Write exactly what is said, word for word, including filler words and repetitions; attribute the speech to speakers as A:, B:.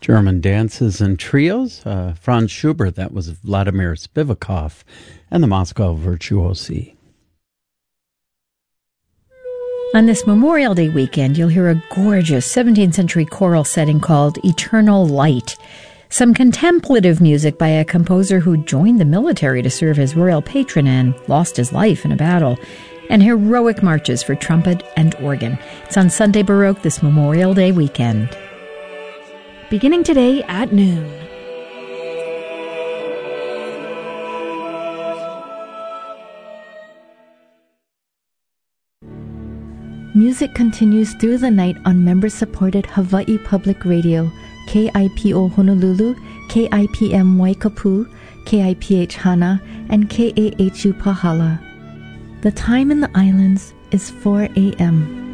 A: German dances and trios, uh, Franz Schubert, that was Vladimir Spivakov, and the Moscow Virtuosi.
B: On this Memorial Day weekend, you'll hear a gorgeous seventeenth century choral setting called Eternal Light, some contemplative music by a composer who joined the military to serve his royal patron and lost his life in a battle, and heroic marches for trumpet and organ. It's on Sunday Baroque this Memorial Day weekend. Beginning today at noon.
C: Music continues through the night on member-supported Hawaii Public Radio, K I P O Honolulu, K I P M Waikapu, K I P H Hana, and K A H U Pahala. The time in the islands is four a.m.